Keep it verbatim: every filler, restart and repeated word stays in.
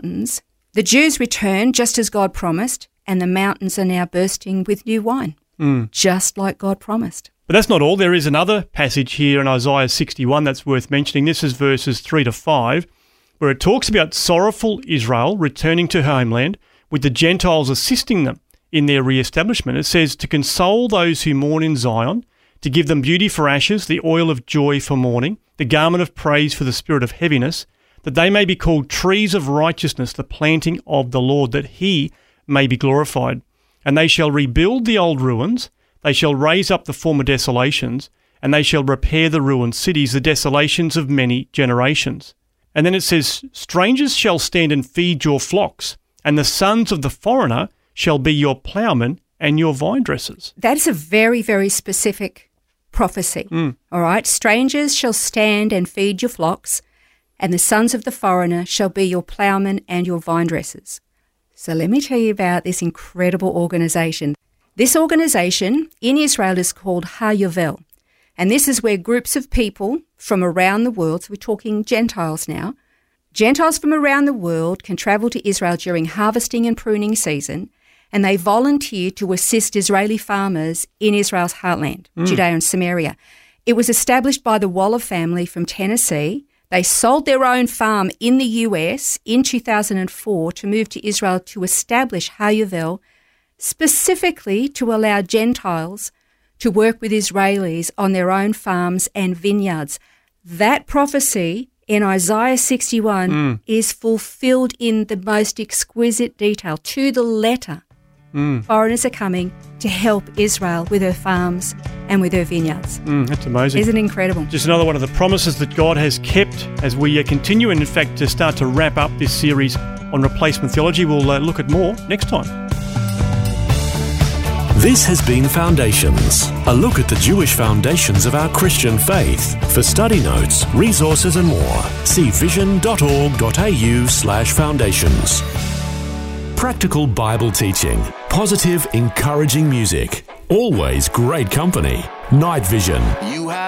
mountains, the Jews returned just as God promised, and the mountains are now bursting with new wine, mm. just like God promised. But that's not all. There is another passage here in Isaiah sixty-one that's worth mentioning. This is verses three to five, where it talks about sorrowful Israel returning to her homeland, with the Gentiles assisting them in their re-establishment. It says, to console those who mourn in Zion, to give them beauty for ashes, the oil of joy for mourning, the garment of praise for the spirit of heaviness, that they may be called trees of righteousness, the planting of the Lord, that he may be glorified. And they shall rebuild the old ruins, they shall raise up the former desolations, and they shall repair the ruined cities, the desolations of many generations. And then it says, strangers shall stand and feed your flocks, and the sons of the foreigner shall be your ploughmen and your vine dressers. That's a very, very specific prophecy. Mm. All right? Strangers shall stand and feed your flocks, and the sons of the foreigner shall be your ploughmen and your vine dressers. So let me tell you about this incredible organisation. This organisation in Israel is called HaYovel, and this is where groups of people from around the world, so we're talking Gentiles now, Gentiles from around the world can travel to Israel during harvesting and pruning season, and they volunteer to assist Israeli farmers in Israel's heartland, mm. Judea and Samaria. It was established by the Waller family from Tennessee. They sold their own farm in the U S in two thousand four to move to Israel to establish HaYovel, specifically to allow Gentiles to work with Israelis on their own farms and vineyards. That prophecy in Isaiah sixty-one mm. is fulfilled in the most exquisite detail, to the letter. Mm. Foreigners are coming to help Israel with her farms and with her vineyards. Mm, that's amazing. Isn't it incredible? Just another one of the promises that God has kept as we uh, continue, and in fact to start to wrap up this series on replacement theology. We'll uh, look at more next time. This has been Foundations, a look at the Jewish foundations of our Christian faith. For study notes, resources and more, see vision.org.au slash foundations. Practical Bible teaching, positive, encouraging music, always great company. Night Vision. You have